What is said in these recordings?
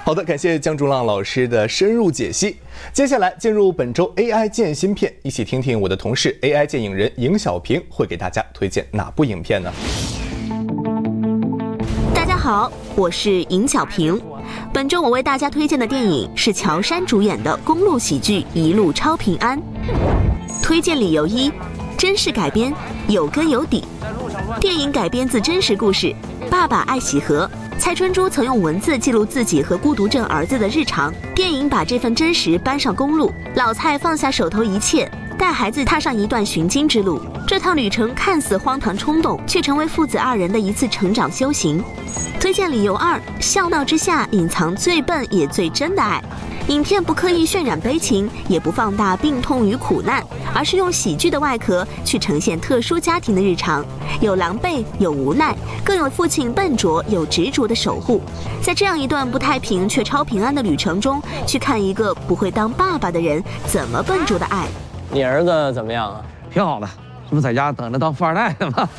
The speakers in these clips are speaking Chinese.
好的，感谢江竹浪老师的深入解析。接下来进入本周 AI 鉴芯片，一起听听我的同事 AI 鉴影人尹小平会给大家推荐哪部影片呢？ 大家好，我是尹小平。本周我为大家推荐的电影是乔杉主演的公路喜剧《一路超平安》。推荐理由一：真实改编，有根有底。电影改编自真实故事，爸爸爱喜禾。蔡春珠曾用文字记录自己和孤独症儿子的日常，电影把这份真实搬上公路。老蔡放下手头一切，带孩子踏上一段寻经之路。这趟旅程看似荒唐冲动，却成为父子二人的一次成长修行。推荐理由二：笑闹之下隐藏最笨也最真的爱。影片不刻意渲染悲情，也不放大病痛与苦难，而是用喜剧的外壳去呈现特殊家庭的日常，有狼狈，有无奈，更有父亲笨拙有执着的守护。在这样一段不太平却超平安的旅程中，去看一个不会当爸爸的人怎么笨拙的爱。 你儿子怎么样啊？ 挺好的，这不在家等着当富二代呢吗？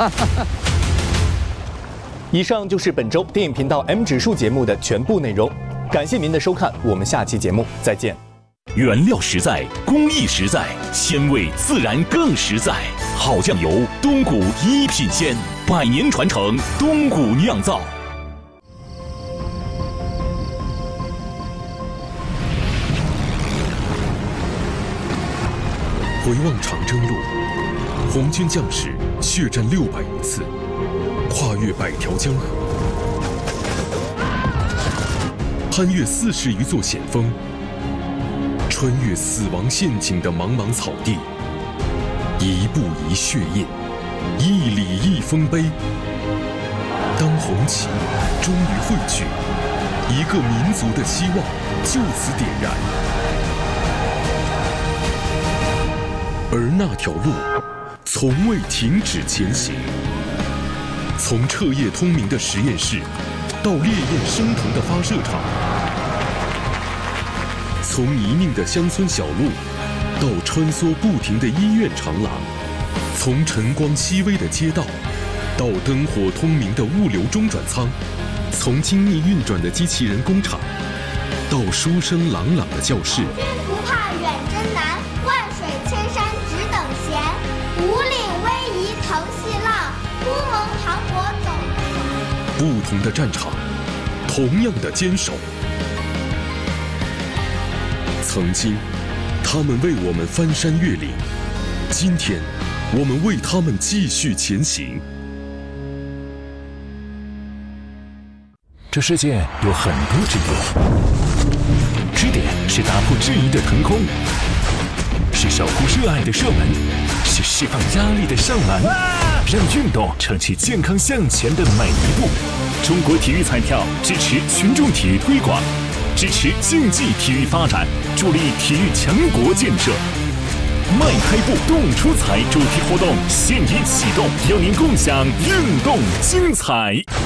以上就是本周电影频道 M 指数节目的全部内容。感谢您的收看，我们下期节目再见。 原料实在，工艺实在，鲜味自然更实在。好酱油，东谷一品鲜，100年传承，东谷酿造。 回望长征路，红军将士血战600余次，跨越100条江河，攀越40余座险峰，穿越死亡陷阱的茫茫草地，一步一血印，一里一丰碑。当红旗终于汇聚，一个民族的希望就此点燃。而那条路从未停止前行，从彻夜通明的实验室到烈焰升腾的发射场，从泥泞的乡村小路到穿梭不停的医院长廊，从晨光熹微的街道到灯火通明的物流中转仓，从精密运转的机器人工厂到书声朗朗的教室。 不怕远征难，万水千山只等闲。五岭逶迤腾细浪，乌蒙磅礴走。 不同的战场，同样的坚守。曾经，他们为我们翻山越岭；今天，我们为他们继续前行。 这世界有很多支点，支点是打破质疑的腾空，是守护热爱的射门，是释放压力的上篮，让运动撑起健康向前的每一步。中国体育彩票支持群众体育推广，支持竞技体育发展，助力体育强国建设。迈开步，动出彩主题活动现已启动，邀您共享运动精彩。